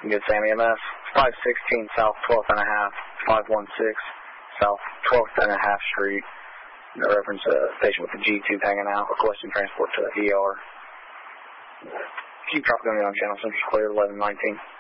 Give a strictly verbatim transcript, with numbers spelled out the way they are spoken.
Good, Sam E M S. five sixteen South twelfth and a half, five one six South twelfth and a half Street. In reference to a patient with the G tube hanging out, requesting transport to the E R. Keep dropping me on channel, Central Clear, eleven nineteen.